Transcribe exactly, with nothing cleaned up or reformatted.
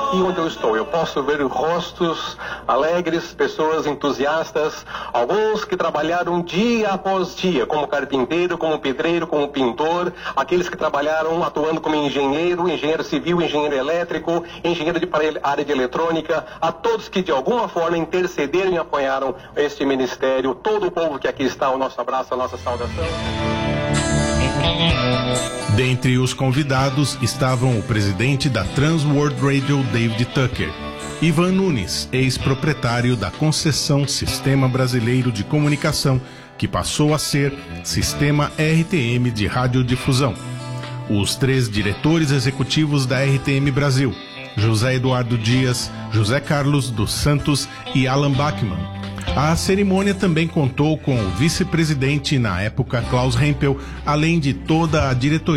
aqui onde eu estou. Eu posso ver rostos alegres, pessoas entusiastas, alguns que trabalharam dia após dia, como carpinteiro, como pedreiro, como pintor, aqueles que trabalharam atuando como engenheiro, engenheiro civil, engenheiro elétrico, engenheiro de área de eletrônica, a todos que de alguma forma intercederam e apoiaram este ministério, todo o povo que aqui está, o nosso abraço, a nossa saudação. Dentre os convidados estavam o presidente da Trans World Radio, David Tucker, Ivan Nunes, ex-proprietário da concessão Sistema Brasileiro de Comunicação, que passou a ser Sistema R T M de Radiodifusão, os três diretores executivos da R T M Brasil, José Eduardo Dias, José Carlos dos Santos e Alan Bachmann. A cerimônia também contou com o vice-presidente na época, Klaus Hempel, além de toda a diretoria